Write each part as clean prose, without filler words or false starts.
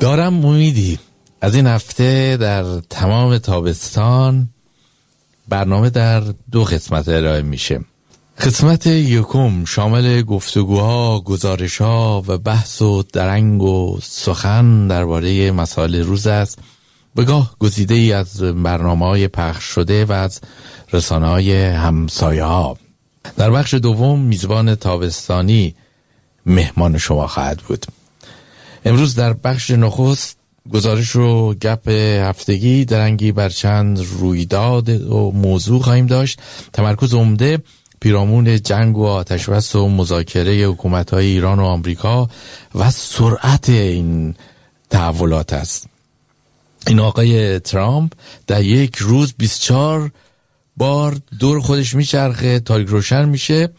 دارم امیدی از این هفته در تمام تابستان برنامه در 2 قسمت ارائه میشه. قسمت یکم شامل گفتگوها، گزارشها و بحث و درنگ و سخن درباره مسائل روز است، بگاه گزیده ای از برنامه‌های پخش شده و از رسانه‌های همسایه ها. در بخش دوم میزبان تابستانی مهمان شما خواهد بود. امروز در بخش نخست گزارش و گپ هفتگی درنگی بر چند رویداد و موضوع خواهیم داشت. تمرکز عمده پیرامون جنگ و آتشبس و مذاکره حکومت‌های ایران و آمریکا و سرعت این تحولات است. این آقای ترامپ در یک روز 24 بار دور خودش میچرخه، تاریک روشن میشه،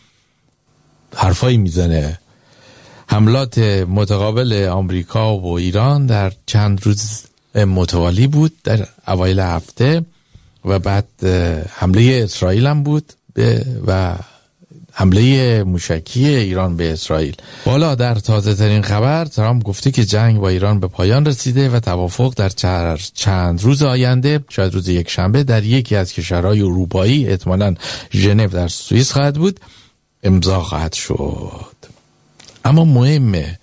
حرفایی میزنه. حملات متقابل آمریکا و ایران در چند روز متوالی بود در اوایل هفته و بعد حمله اسرائیل هم بود و حمله موشکی ایران به اسرائیل. بالا در تازه ترین خبر ترامپ گفته که جنگ با ایران به پایان رسیده و توافق در چند روز آینده، شاید روز یک شنبه، در یکی از کشورهای اروپایی، احتمالاً ژنو در سوئیس خواهد بود، امضا خواهد شد. اما مهمه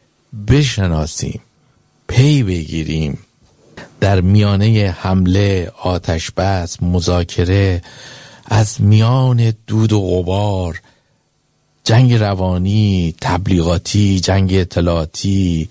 بشناسیم، پی بگیریم در میانه حمله، آتش بس، مذاکره، از میان دود و غبار، جنگ روانی، تبلیغاتی، جنگ اطلاعاتی،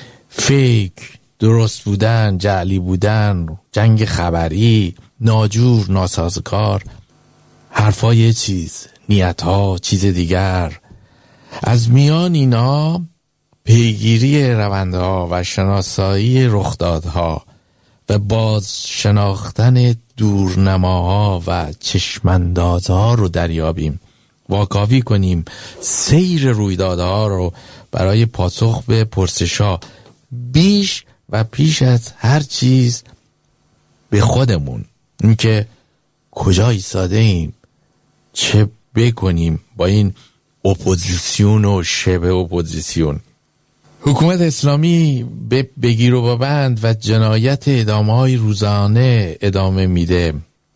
فیک، درست بودن، جعلی بودن، جنگ خبری، ناجور، ناسازگار، حرفا یه چیز، نیتها چیز دیگر. از میان اینا پیگیری روندها و شناسایی رخدادها و باز شناختن دورنماها و چشماندازها رو دریابیم، واکاوی کنیم سیر رویدادها رو برای پاسخ به پرسش‌ها بیش و پیش از هر چیز به خودمون، اینکه کجا ایستاده ایم، چه بکنیم با این اپوزیسیون و شبه اپوزیسیون. حکومت اسلامی به بگیر و ببند و جنایت اعدام‌های روزانه ادامه میده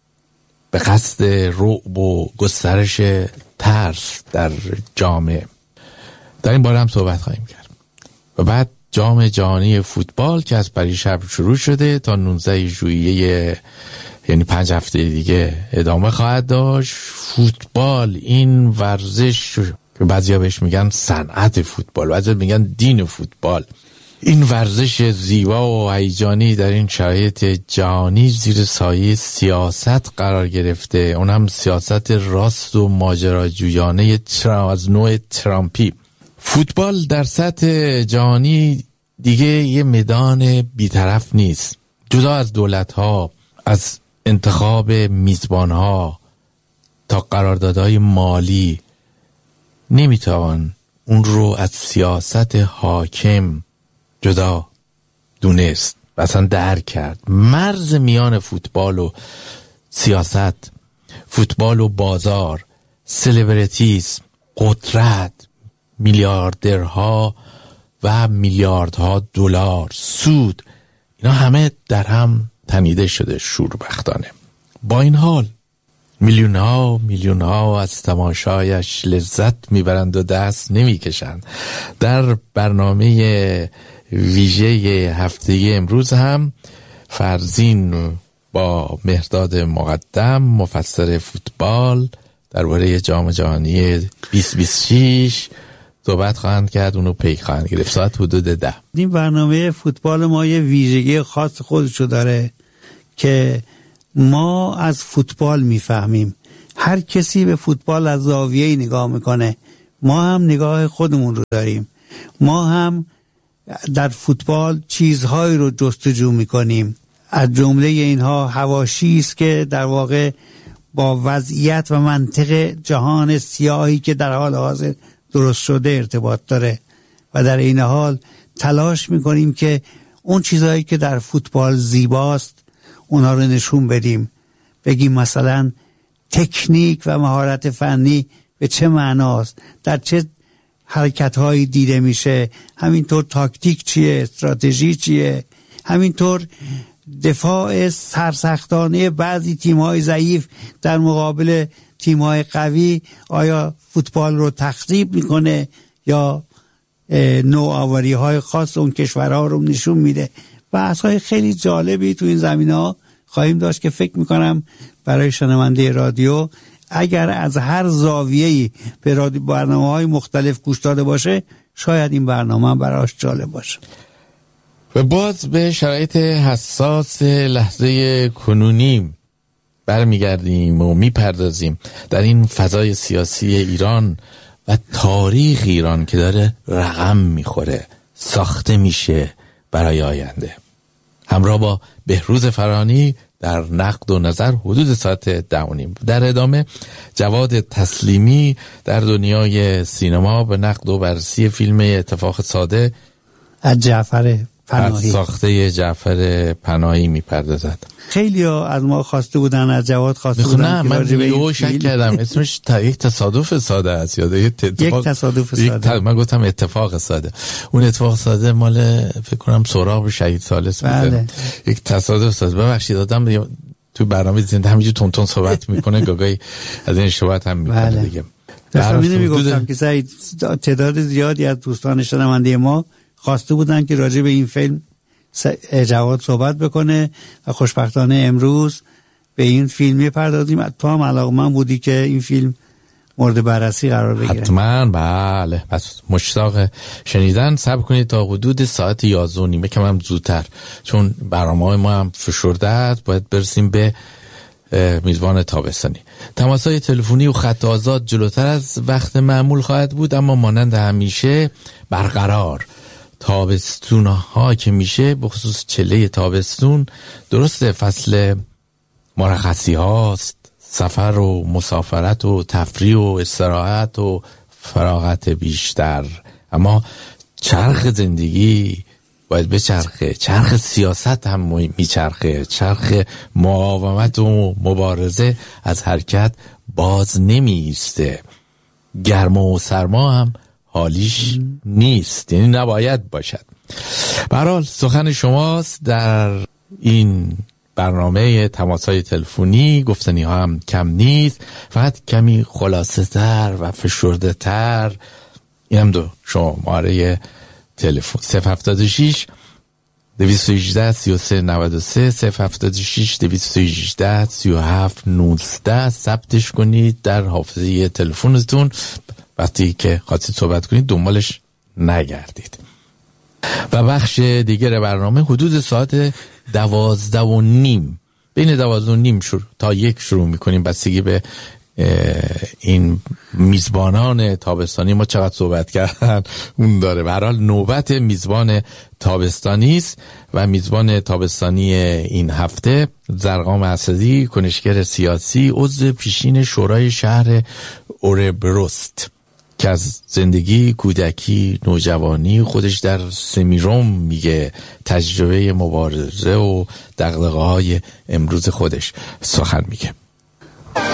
به قصد رعب و گسترش ترس در جامعه. در این باره هم صحبت خواهیم کرد. و بعد جام جهانی فوتبال که از پریشب شروع شده تا 19 ژوئیه، یعنی 5 هفته دیگه ادامه خواهد داشت. فوتبال، این ورزش که بعضیا بهش میگن صنعت فوتبال، بعضیا میگن دین فوتبال، این ورزش زیبا و هیجانی در این شرایط جهانی زیر سایه سیاست قرار گرفته، اونم سیاست راست و ماجراجویانه از نوع ترامپی. فوتبال در سطح جهانی دیگه یه میدان بیطرف نیست. جدا از دولت‌ها، از انتخاب میزبان‌ها تا قراردادهای مالی، نمیتوان اون رو از سیاست حاکم جدا دونست و اصلا درک کرد. مرز میان فوتبال و سیاست، فوتبال و بازار، سلبریتیسم، قدرت، میلیاردرها و میلیاردها دلار، سود، اینا همه در هم تنیده شده شوربختانه. با این حال میلیون ها از تماشایش لذت میبرند و دست نمیکشند. در برنامه ویژه هفته امروز هم فرزین با مهرداد مقدم، مفسر فوتبال، درباره جام جهانی 2026 صحبت خواهند کرد، اونو پیک خواهند گرفت. ساعت حدود 10. این برنامه فوتبال ما یه ویژگی خاص خودشو داره که ما از فوتبال میفهمیم. هر کسی به فوتبال از زاویه‌ای نگاه میکنه. ما هم نگاه خودمون رو داریم. ما هم در فوتبال چیزهایی رو جستجو میکنیم. از جمله اینها حواشی است که در واقع با وضعیت و منطق جهان سیاهی که در حال حاضر درست شده ارتباط داره و در این حال تلاش میکنیم که اون چیزهایی که در فوتبال زیباست اونا رو نشون بدیم. بگیم مثلا تکنیک و مهارت فنی به چه معناست، در چه حرکت‌هایی دیده میشه، همینطور تاکتیک چیه، استراتژی چیه، همینطور دفاع سرسختانه بعضی تیم‌های ضعیف در مقابل تیم‌های قوی آیا فوتبال رو تخریب میکنه یا نوآوری‌های خاص اون کشورها رو نشون میده. بحث‌های خیلی جالبی تو این زمینه‌ها خواهیم داشت که فکر میکنم برای شنونده رادیو اگر از هر زاویه‌ای به رادیو برنامه‌های مختلف گوش داده باشه شاید این برنامه براش جالب باشه. و باز به شرایط حساس لحظه کنونی برمیگردیم و میپردازیم در این فضای سیاسی ایران و تاریخ ایران که داره رقم میخوره، ساخته میشه برای آینده. همراه با بهروز فرانی در نقد و نظر حدود ساعت 10:30. در ادامه جواد تسلیمی در دنیای سینما به نقد و بررسی فیلم اتفاق ساده از جعفر پناهی، از ساخته جعفر پناهی میپردازد. خیلی ها از ما خواسته بودن، از جواد خواسته بودن. نه من یهو شک کردم اسمش یک تصادف ساده است یا یک تصادف ساده. من گفتم اتفاق ساده. اون اتفاق ساده مال فکر کنم سهراب شهید ثالث بود. بله. یک تصادف ساده. ببخشید آدم تو برنامه زنده همینجوری تون صحبت میکنه گاگای از این اشتباهات هم میکنه. بله. دیگه داشتم اینو میگفتم که سعید تعداد زیادی از دوستان شنونده ما خواسته بودن که راجع به این فیلم جواد صحبت بکنه و خوشبختانه امروز به این فیلم میپردازیم. تو هم علاقه‌مند بودی که این فیلم مورد بررسی قرار بگیره. حتما بله. پس مشتاق شنیدن. صبر کنید تا حدود ساعت 11:30 که من زودتر، چون برنامه‌های ما هم فشرده است، باید برسیم به میزبان تابستانی. تماس‌های تلفنی و خط آزاد جلوتر از وقت معمول خواهد بود، اما مانند همیشه برقرار. تابستون ها که میشه، بخصوص چله تابستون، درسته فصل مرخصی هاست، سفر و مسافرت و تفریح و استراحت و فراغت بیشتر، اما چرخ زندگی باید بچرخه، چرخ سیاست هم میچرخه، چرخ مقاومت و مبارزه از حرکت باز نمیسته. گرما و سرما هم حالیش نیست، یعنی نباید باشد. به هر حال سخن شماست در این برنامه تماس‌های تلفنی. گفتنی ها هم کم نیست، فقط کمی خلاصه تر و فشرده تر. این هم دو شماره تلفن 076 218 33 93 076 218 37 19 ثبتش کنید در حافظه تلفنتون. وقتی که خواستید صحبت کنید دنبالش نگردید. و بخش دیگر برنامه حدود ساعت 12:30 بین 12:30 تا 1 شروع میکنیم. بستگی به این میزبانان تابستانی ما چقدر صحبت کردن اون داره. به هر حال نوبت میزبان تابستانی است و میزبان تابستانی این هفته زرقام اسدی، کنشگر سیاسی، عضو پیشین شورای شهر اوربروست که از زندگی کودکی نوجوانی خودش در سمیروم میگه، تجربه مبارزه و دغدغه‌های امروز خودش سخن میگه.